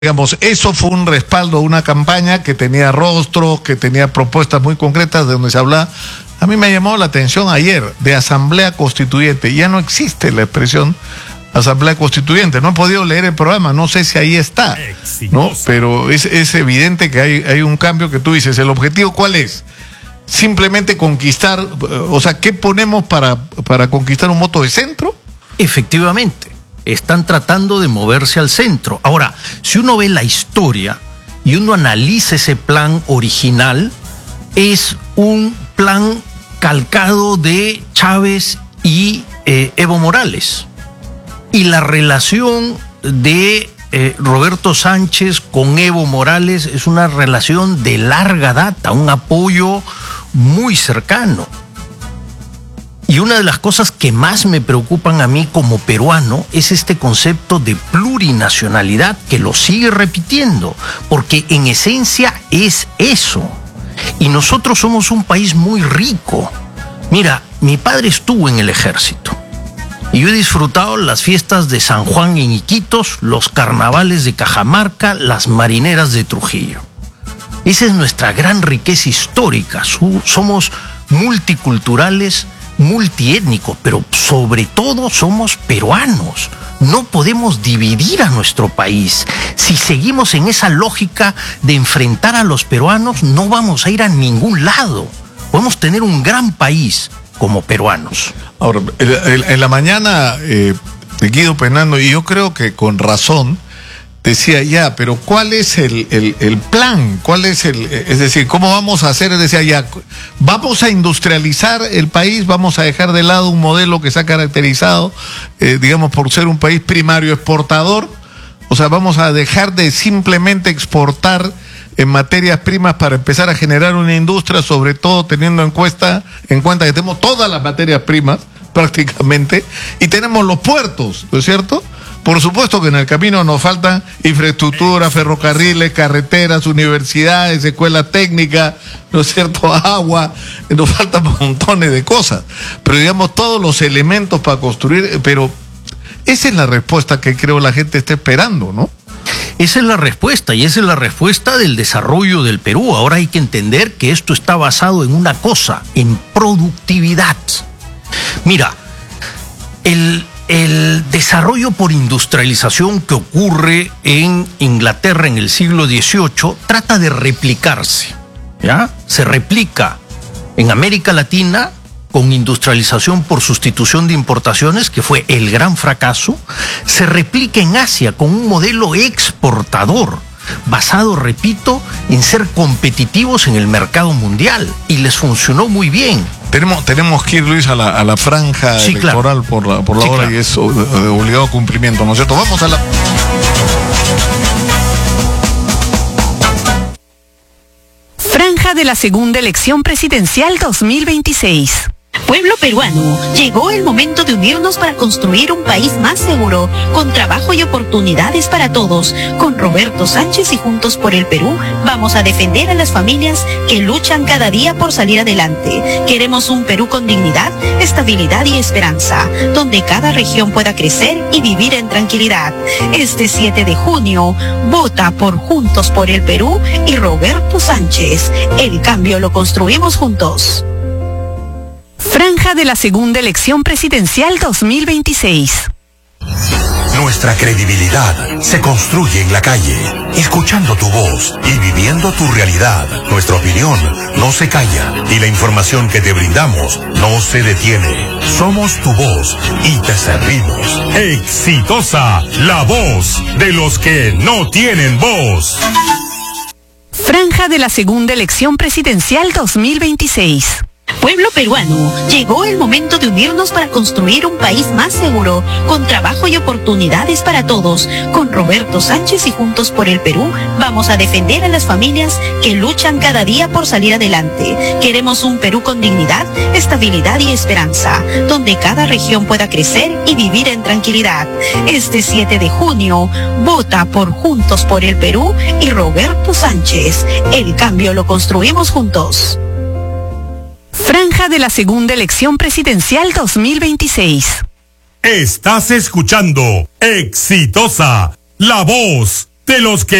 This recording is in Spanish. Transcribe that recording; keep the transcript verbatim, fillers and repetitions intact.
Digamos, eso fue un respaldo a una campaña que tenía rostros, que tenía propuestas muy concretas de donde se hablaba. A mí me llamó la atención ayer de Asamblea Constituyente. Ya no existe la expresión Asamblea Constituyente. No he podido leer el programa, no sé si ahí está, ¿no? Pero es, es evidente que hay, hay un cambio que tú dices. ¿El objetivo cuál es? Simplemente conquistar, o sea, ¿qué ponemos para, para conquistar un voto de centro? Efectivamente. Están tratando de moverse al centro. Ahora, si uno ve la historia y uno analiza ese plan original, es un plan calcado de Chávez y eh, Evo Morales. Y la relación de eh, Roberto Sánchez con Evo Morales es una relación de larga data, un apoyo muy cercano. Y una de las cosas que más me preocupan a mí como peruano es este concepto de plurinacionalidad que lo sigue repitiendo, porque en esencia es eso. Y nosotros somos un país muy rico. Mira, mi padre estuvo en el ejército y yo he disfrutado las fiestas de San Juan en Iquitos, los carnavales de Cajamarca, las marineras de Trujillo. Esa es nuestra gran riqueza histórica. Somos multiculturales, multiétnicos, pero sobre todo somos peruanos. No podemos dividir a nuestro país. Si seguimos en esa lógica de enfrentar a los peruanos, no vamos a ir a ningún lado. Podemos tener un gran país como peruanos. Ahora, en la mañana, eh, Guido Penando, y yo creo que con razón, decía, ya, pero ¿cuál es el, el, el plan? ¿Cuál es el, es decir, cómo vamos a hacer? Decía, ya, vamos a industrializar el país, vamos a dejar de lado un modelo que se ha caracterizado, eh, digamos, por ser un país primario exportador. O sea, vamos a dejar de simplemente exportar en materias primas para empezar a generar una industria, sobre todo teniendo en cuenta, en cuenta que tenemos todas las materias primas, prácticamente, y tenemos los puertos, ¿no es cierto? Por supuesto que en el camino nos faltan infraestructura, ferrocarriles, carreteras, universidades, escuelas técnicas, ¿no es cierto?, agua, nos faltan montones de cosas, pero digamos todos los elementos para construir, pero esa es la respuesta que creo la gente está esperando, ¿no? Esa es la respuesta, y esa es la respuesta del desarrollo del Perú. Ahora hay que entender que esto está basado en una cosa, en productividad. Mira, el... El desarrollo por industrialización que ocurre en Inglaterra en el siglo dieciocho trata de replicarse, ¿ya? Se replica en América Latina con industrialización por sustitución de importaciones, que fue el gran fracaso. Se replica en Asia con un modelo exportador, basado, repito, en ser competitivos en el mercado mundial, y les funcionó muy bien. Tenemos, tenemos que ir, Luis, a la, a la franja sí, electoral, claro, por la, por la sí, hora, claro, y es de obligado cumplimiento, ¿no es cierto? Vamos a la... Franja de la segunda elección presidencial dos mil veintiséis. Pueblo peruano, llegó el momento de unirnos para construir un país más seguro, con trabajo y oportunidades para todos. Con Roberto Sánchez y Juntos por el Perú, vamos a defender a las familias que luchan cada día por salir adelante. Queremos un Perú con dignidad, estabilidad y esperanza, donde cada región pueda crecer y vivir en tranquilidad. Este siete de junio, vota por Juntos por el Perú y Roberto Sánchez. El cambio lo construimos juntos. Franja de la segunda elección presidencial dos mil veintiséis. Nuestra credibilidad se construye en la calle, escuchando tu voz y viviendo tu realidad. Nuestra opinión no se calla y la información que te brindamos no se detiene. Somos tu voz y te servimos. Exitosa, la voz de los que no tienen voz. Franja de la segunda elección presidencial dos mil veintiséis. Pueblo peruano, llegó el momento de unirnos para construir un país más seguro, con trabajo y oportunidades para todos. Con Roberto Sánchez y Juntos por el Perú, vamos a defender a las familias que luchan cada día por salir adelante. Queremos un Perú con dignidad, estabilidad y esperanza, donde cada región pueda crecer y vivir en tranquilidad. Este siete de junio, vota por Juntos por el Perú y Roberto Sánchez. El cambio lo construimos juntos. Franja de la segunda elección presidencial dos mil veintiséis. Estás escuchando Exitosa, la voz de los que